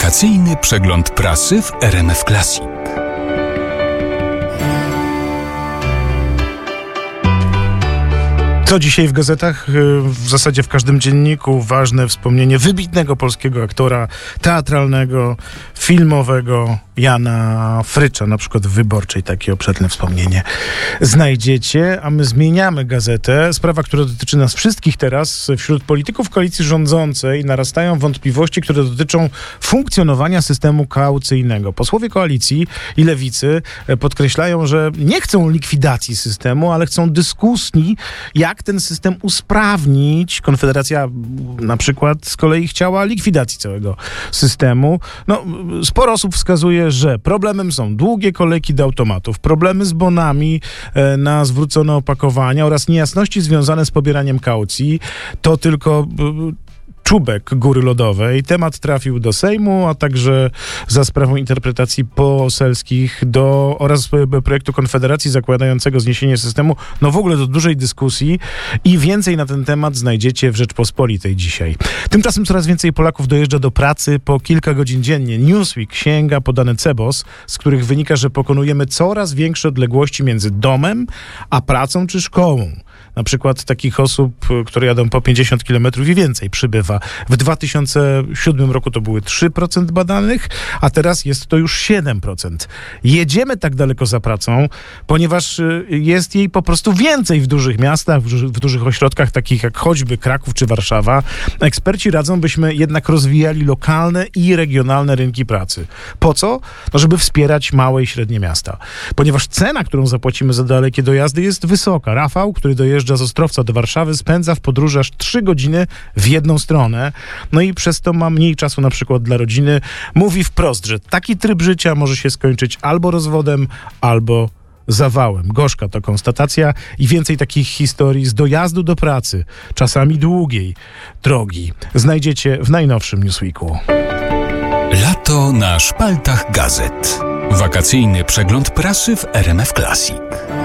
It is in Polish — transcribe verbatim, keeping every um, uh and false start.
Wakacyjny przegląd prasy w R M F Classic. Co dzisiaj w gazetach? W zasadzie w każdym dzienniku ważne wspomnienie wybitnego polskiego aktora teatralnego, filmowego Jana Frycza, na przykład w Wyborczej takie obszerne wspomnienie znajdziecie, a my zmieniamy gazetę. Sprawa, która dotyczy nas wszystkich teraz. Wśród polityków koalicji rządzącej narastają wątpliwości, które dotyczą funkcjonowania systemu kaucyjnego. Posłowie koalicji i lewicy podkreślają, że nie chcą likwidacji systemu, ale chcą dyskusji, jak ten system usprawnić. Konfederacja na przykład z kolei chciała likwidacji całego systemu. No, sporo osób wskazuje, że problemem są długie kolejki do automatów, problemy z bonami e, na zwrócone opakowania oraz niejasności związane z pobieraniem kaucji. To tylko e, czubek góry lodowej. Temat trafił do Sejmu, a także za sprawą interpretacji poselskich do, oraz projektu Konfederacji zakładającego zniesienie systemu, no w ogóle do dużej dyskusji i więcej na ten temat znajdziecie w Rzeczpospolitej dzisiaj. Tymczasem coraz więcej Polaków dojeżdża do pracy po kilka godzin dziennie. Newsweek sięga po dane C E B O S, z których wynika, że pokonujemy coraz większe odległości między domem a pracą czy szkołą. Na przykład takich osób, które jadą po pięćdziesiąt kilometrów i więcej, przybywa. W dwa tysiące siódmym roku to były trzy procent badanych, a teraz jest to już siedem procent. Jedziemy tak daleko za pracą, ponieważ jest jej po prostu więcej w dużych miastach, w dużych ośrodkach, takich jak choćby Kraków czy Warszawa. Eksperci radzą, byśmy jednak rozwijali lokalne i regionalne rynki pracy. Po co? No, żeby wspierać małe i średnie miasta. Ponieważ cena, którą zapłacimy za dalekie dojazdy, jest wysoka. Rafał, który dojeżdża z Ostrowca do Warszawy, spędza w podróży aż trzy godziny w jedną stronę. No i przez to ma mniej czasu na przykład dla rodziny. Mówi wprost, że taki tryb życia może się skończyć albo rozwodem, albo zawałem. Gorzka to konstatacja i więcej takich historii z dojazdu do pracy, czasami długiej drogi, znajdziecie w najnowszym Newsweeku. Lato na szpaltach gazet. Wakacyjny przegląd prasy w R M F Classic.